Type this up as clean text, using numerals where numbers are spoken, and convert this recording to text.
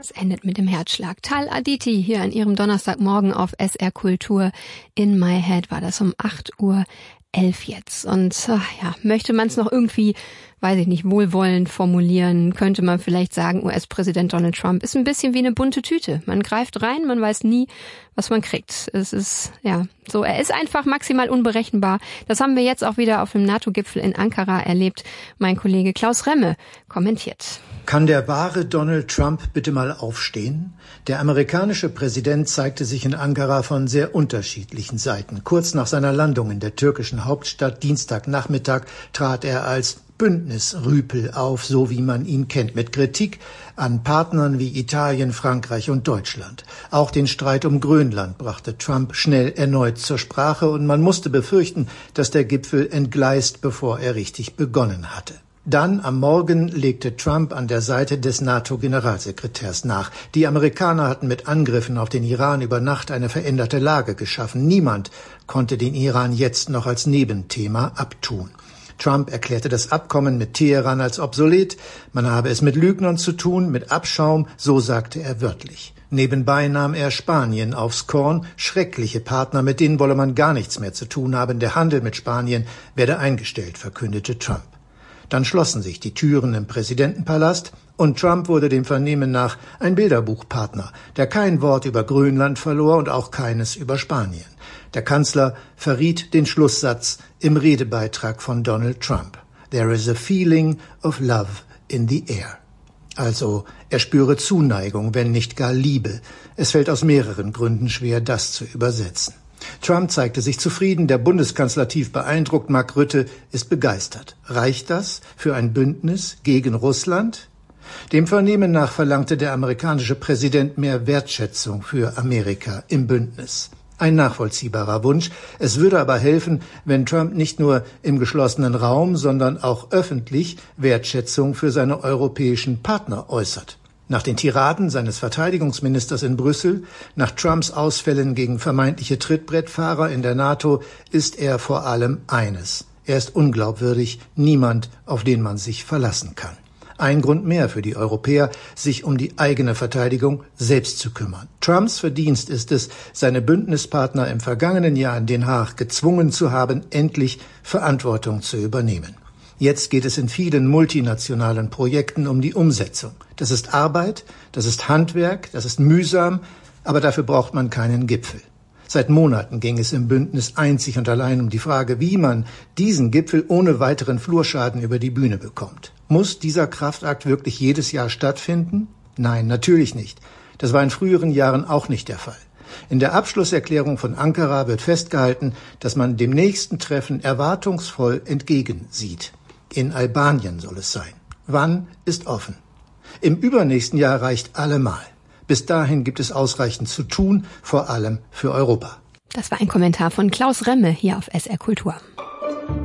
Es endet mit dem Herzschlag. Tal Aditi hier an ihrem Donnerstagmorgen auf SR Kultur. In My Head war das um 8:11 Uhr jetzt. Und möchte man es noch irgendwie, weiß ich nicht, wohlwollend formulieren, könnte man vielleicht sagen, US-Präsident Donald Trump ist ein bisschen wie eine bunte Tüte. Man greift rein, man weiß nie, was man kriegt. Es ist, so, er ist einfach maximal unberechenbar. Das haben wir jetzt auch wieder auf dem NATO-Gipfel in Ankara erlebt. Mein Kollege Klaus Remme kommentiert. Kann der wahre Donald Trump bitte mal aufstehen? Der amerikanische Präsident zeigte sich in Ankara von sehr unterschiedlichen Seiten. Kurz nach seiner Landung in der türkischen Hauptstadt Dienstagnachmittag trat er als Bündnisrüpel auf, so wie man ihn kennt, mit Kritik an Partnern wie Italien, Frankreich und Deutschland. Auch den Streit um Grönland brachte Trump schnell erneut zur Sprache und man musste befürchten, dass der Gipfel entgleist, bevor er richtig begonnen hatte. Dann am Morgen legte Trump an der Seite des NATO-Generalsekretärs nach. Die Amerikaner hatten mit Angriffen auf den Iran über Nacht eine veränderte Lage geschaffen. Niemand konnte den Iran jetzt noch als Nebenthema abtun. Trump erklärte das Abkommen mit Teheran als obsolet. Man habe es mit Lügnern zu tun, mit Abschaum, so sagte er wörtlich. Nebenbei nahm er Spanien aufs Korn. Schreckliche Partner, mit denen wolle man gar nichts mehr zu tun haben. Der Handel mit Spanien werde eingestellt, verkündete Trump. Dann schlossen sich die Türen im Präsidentenpalast und Trump wurde dem Vernehmen nach ein Bilderbuchpartner, der kein Wort über Grönland verlor und auch keines über Spanien. Der Kanzler verriet den Schlusssatz im Redebeitrag von Donald Trump. There is a feeling of love in the air. Also, er spüre Zuneigung, wenn nicht gar Liebe. Es fällt aus mehreren Gründen schwer, das zu übersetzen. Trump zeigte sich zufrieden, der Bundeskanzler tief beeindruckt, Mark Rutte ist begeistert. Reicht das für ein Bündnis gegen Russland? Dem Vernehmen nach verlangte der amerikanische Präsident mehr Wertschätzung für Amerika im Bündnis. Ein nachvollziehbarer Wunsch. Es würde aber helfen, wenn Trump nicht nur im geschlossenen Raum, sondern auch öffentlich Wertschätzung für seine europäischen Partner äußert. Nach den Tiraden seines Verteidigungsministers in Brüssel, nach Trumps Ausfällen gegen vermeintliche Trittbrettfahrer in der NATO, ist er vor allem eines. Er ist unglaubwürdig, niemand, auf den man sich verlassen kann. Ein Grund mehr für die Europäer, sich um die eigene Verteidigung selbst zu kümmern. Trumps Verdienst ist es, seine Bündnispartner im vergangenen Jahr in Den Haag gezwungen zu haben, endlich Verantwortung zu übernehmen. Jetzt geht es in vielen multinationalen Projekten um die Umsetzung. Das ist Arbeit, das ist Handwerk, das ist mühsam, aber dafür braucht man keinen Gipfel. Seit Monaten ging es im Bündnis einzig und allein um die Frage, wie man diesen Gipfel ohne weiteren Flurschaden über die Bühne bekommt. Muss dieser Kraftakt wirklich jedes Jahr stattfinden? Nein, natürlich nicht. Das war in früheren Jahren auch nicht der Fall. In der Abschlusserklärung von Ankara wird festgehalten, dass man dem nächsten Treffen erwartungsvoll entgegensieht. In Albanien soll es sein. Wann ist offen. Im übernächsten Jahr reicht allemal. Bis dahin gibt es ausreichend zu tun, vor allem für Europa. Das war ein Kommentar von Klaus Remme hier auf SR Kultur.